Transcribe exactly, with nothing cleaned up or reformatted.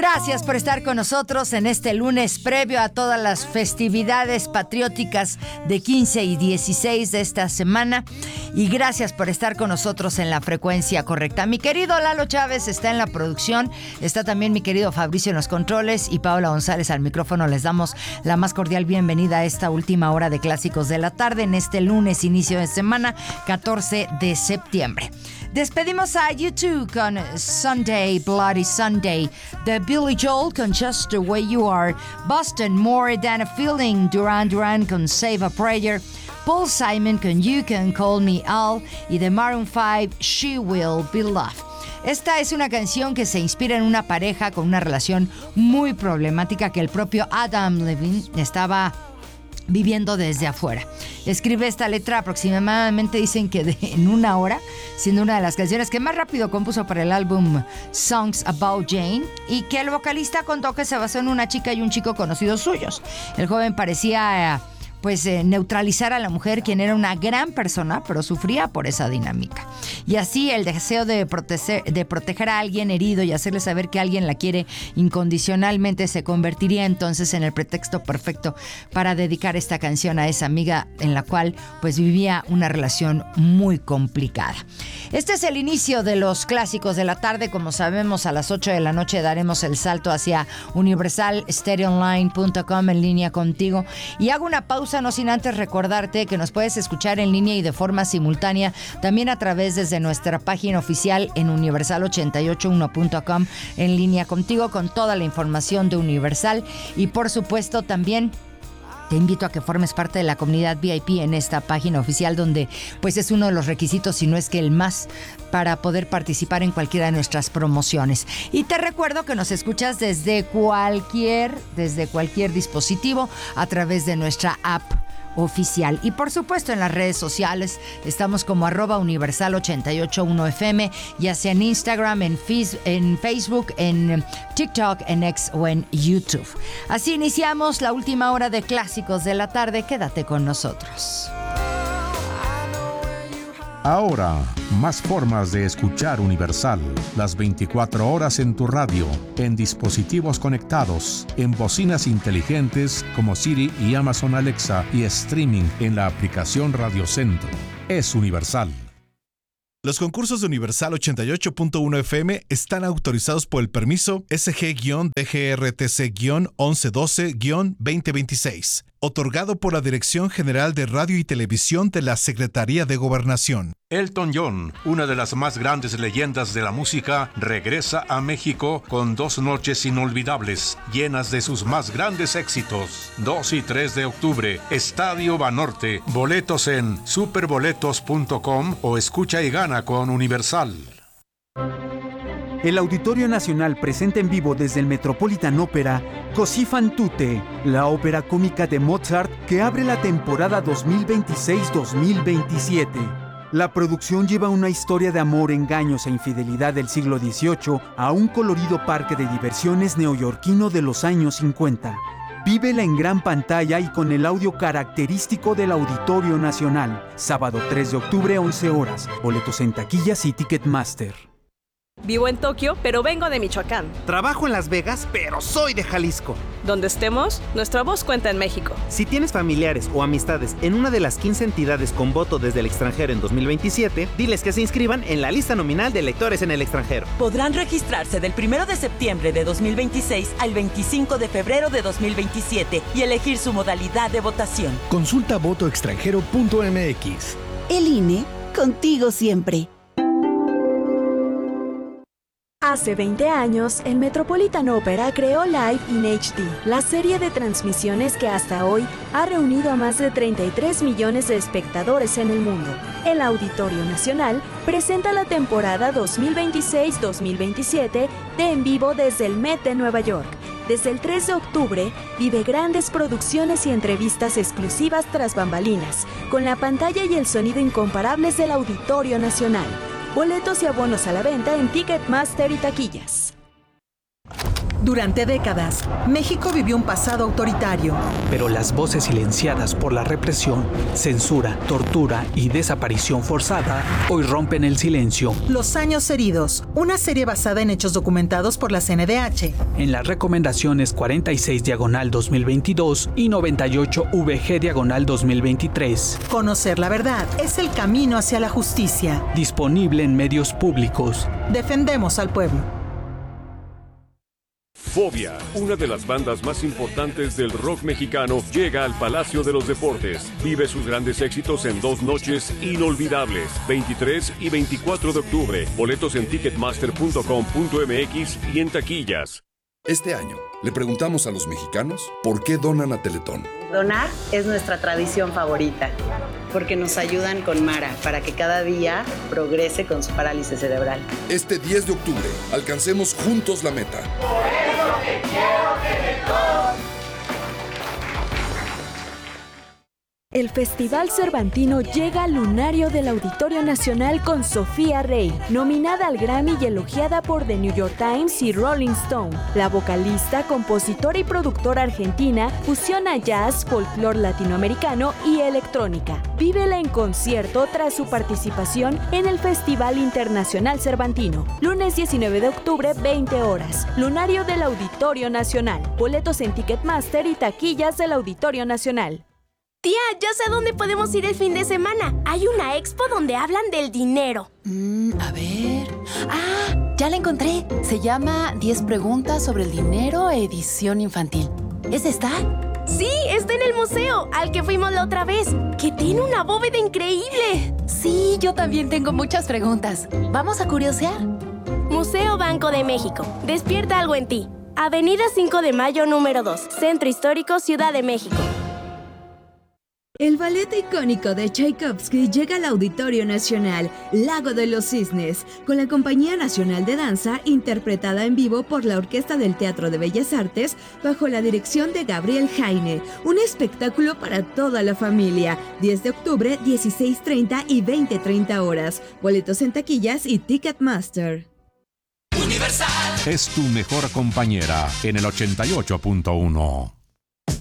Gracias por estar con nosotros en este lunes previo a todas las festividades patrióticas de quince y dieciséis de esta semana. Y gracias por estar con nosotros en la frecuencia correcta. Mi querido Lalo Chávez está en la producción. Está también mi querido Fabricio en los controles y Paola González al micrófono. Les damos la más cordial bienvenida a esta última hora de Clásicos de la Tarde en este lunes, inicio de semana, catorce de septiembre. Despedimos a U dos con Sunday, Bloody Sunday, The Billy Joel con Just the Way You Are, Boston, More Than a Feeling, Duran Duran con Save a Prayer, Paul Simon con You Can Call Me Al y The Maroon five, She Will Be Loved. Esta es una canción que se inspira en una pareja con una relación muy problemática que el propio Adam Levine estaba viviendo desde afuera. Escribe esta letra aproximadamente, dicen que de, en una hora, siendo una de las canciones que más rápido compuso para el álbum Songs About Jane, y que el vocalista contó que se basó en una chica y un chico conocidos suyos. El joven parecía... Eh, pues eh, neutralizar a la mujer, quien era una gran persona, pero sufría por esa dinámica. Y así el deseo de proteger, de proteger a alguien herido y hacerle saber que alguien la quiere incondicionalmente se convertiría entonces en el pretexto perfecto para dedicar esta canción a esa amiga en la cual pues vivía una relación muy complicada. Este es el inicio de los Clásicos de la Tarde. Como sabemos, a las ocho de la noche daremos el salto hacia universal stereo online punto com en línea contigo. Y hago una pausa no sin antes recordarte que nos puedes escuchar en línea y de forma simultánea también a través desde nuestra página oficial en universal ochenta y ocho uno punto com en línea contigo con toda la información de Universal. Y por supuesto también te invito a que formes parte de la comunidad V I P en esta página oficial, donde pues es uno de los requisitos, si no es que el más, para poder participar en cualquiera de nuestras promociones. Y te recuerdo que nos escuchas desde cualquier, desde cualquier dispositivo a través de nuestra app oficial. Y por supuesto en las redes sociales estamos como arroba universal ochenta y ocho uno F M, ya sea en Instagram, en, Fiz, en Facebook, en TikTok, en X o en YouTube. Así iniciamos la última hora de Clásicos de la Tarde. Quédate con nosotros. Ahora, más formas de escuchar Universal. Las veinticuatro horas en tu radio, en dispositivos conectados, en bocinas inteligentes como Siri y Amazon Alexa y streaming en la aplicación Radio Centro. Es Universal. Los concursos de Universal ochenta y ocho punto uno F M están autorizados por el permiso S G D G R T C once doce veinte veintiséis, otorgado por la Dirección General de Radio y Televisión de la Secretaría de Gobernación. Elton John, una de las más grandes leyendas de la música, regresa a México con dos noches inolvidables, llenas de sus más grandes éxitos. dos y tres de octubre, Estadio Banorte. Boletos en superboletos punto com o escucha y gana con Universal. El Auditorio Nacional presenta en vivo desde el Metropolitan Opera Così fan tutte, la ópera cómica de Mozart que abre la temporada dos mil veintiséis dos mil veintisiete. La producción lleva una historia de amor, engaños e infidelidad del siglo dieciocho a un colorido parque de diversiones neoyorquino de los años cincuenta. Vívela en gran pantalla y con el audio característico del Auditorio Nacional. Sábado tres de octubre, once horas. Boletos en taquillas y Ticketmaster. Vivo en Tokio, pero vengo de Michoacán. Trabajo en Las Vegas, pero soy de Jalisco. Donde estemos, nuestra voz cuenta en México. Si tienes familiares o amistades en una de las quince entidades con voto desde el extranjero en dos mil veintisiete, diles que se inscriban en la lista nominal de electores en el extranjero. Podrán registrarse del primero de septiembre de dos mil veintiséis al veinticinco de febrero de dos mil veintisiete y elegir su modalidad de votación. Consulta voto extranjero punto m x. El I N E, contigo siempre. Hace veinte años, el Metropolitan Opera creó Live in H D, la serie de transmisiones que hasta hoy ha reunido a más de treinta y tres millones de espectadores en el mundo. El Auditorio Nacional presenta la temporada dos mil veintiséis dos mil veintisiete de En Vivo desde el Met de Nueva York. Desde el tres de octubre, vive grandes producciones y entrevistas exclusivas tras bambalinas, con la pantalla y el sonido incomparables del Auditorio Nacional. Boletos y abonos a la venta en Ticketmaster y taquillas. Durante décadas, México vivió un pasado autoritario. Pero las voces silenciadas por la represión, censura, tortura y desaparición forzada hoy rompen el silencio. Los años heridos, una serie basada en hechos documentados por la C N D H. En las recomendaciones cuarenta y seis diagonal dos mil veintidós y noventa y ocho V G diagonal dos mil veintitrés. Conocer la verdad es el camino hacia la justicia. Disponible en medios públicos. Defendemos al pueblo. Fobia, una de las bandas más importantes del rock mexicano, llega al Palacio de los Deportes. Vive sus grandes éxitos en dos noches inolvidables, veintitrés y veinticuatro de octubre. Boletos en ticketmaster punto com punto m x y en taquillas. Este año, le preguntamos a los mexicanos por qué donan a Teletón. Donar es nuestra tradición favorita, porque nos ayudan con Mara para que cada día progrese con su parálisis cerebral. Este diez de octubre, alcancemos juntos la meta. Por eso te quiero, Teletón. El Festival Cervantino llega al lunario del Auditorio Nacional con Sofía Rey, nominada al Grammy y elogiada por The New York Times y Rolling Stone. La vocalista, compositora y productora argentina fusiona jazz, folclore latinoamericano y electrónica. Vívela en concierto tras su participación en el Festival Internacional Cervantino. Lunes diecinueve de octubre, veinte horas. Lunario del Auditorio Nacional. Boletos en Ticketmaster y taquillas del Auditorio Nacional. Tía, ya sé a dónde podemos ir el fin de semana. Hay una expo donde hablan del dinero. Mm, a ver... ¡Ah! Ya la encontré. Se llama diez preguntas sobre el dinero, edición infantil. ¿Es esta? Sí, está en el museo, al que fuimos la otra vez, que tiene una bóveda increíble. Sí, yo también tengo muchas preguntas. ¿Vamos a curiosear? Museo Banco de México. Despierta algo en ti. Avenida cinco de mayo, número dos. Centro Histórico, Ciudad de México. El ballet icónico de Tchaikovsky llega al Auditorio Nacional, Lago de los Cisnes, con la Compañía Nacional de Danza, interpretada en vivo por la Orquesta del Teatro de Bellas Artes, bajo la dirección de Gabriel Jaine. Un espectáculo para toda la familia. diez de octubre, dieciséis treinta y veinte treinta horas. Boletos en taquillas y Ticketmaster. Universal es tu mejor compañera en el ochenta y ocho punto uno.